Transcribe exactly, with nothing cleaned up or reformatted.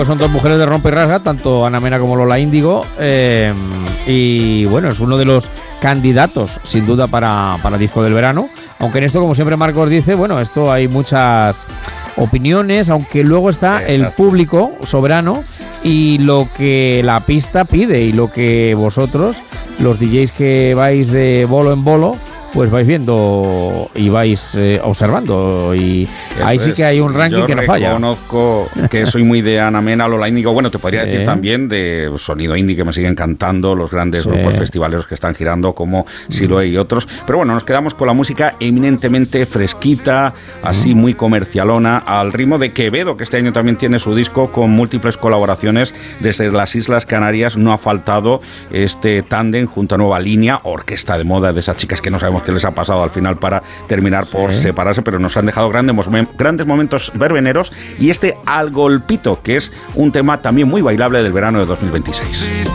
Son dos mujeres de rompe y rasga, tanto Ana Mena como Lola Índigo, eh, y bueno, es uno de los candidatos, sin duda, para, para disco del verano, aunque en esto, como siempre Marcos dice, bueno, esto hay muchas opiniones, aunque luego está Exacto. el público soberano y lo que la pista pide y lo que vosotros, los D Js que vais de bolo en bolo, pues vais viendo y vais eh, observando, y Eso ahí sí es. que hay un ranking Yo que no falla. Yo reconozco que soy muy de Ana Mena, Lola Índigo, bueno, te podría sí. decir también de Sonido Indie, que me siguen cantando, los grandes sí. grupos festivaleros que están girando como Siloé y otros, pero bueno, nos quedamos con la música eminentemente fresquita, así muy comercialona, al ritmo de Quevedo, que este año también tiene su disco con múltiples colaboraciones desde las Islas Canarias. No ha faltado este tándem junto a Nueva Línea, orquesta de moda de esas chicas que no sabemos qué les ha pasado al final para terminar por sí. separarse, pero nos han dejado grandes, grandes momentos verbeneros, y este Al Golpito, que es un tema también muy bailable del verano de dos mil veintiséis.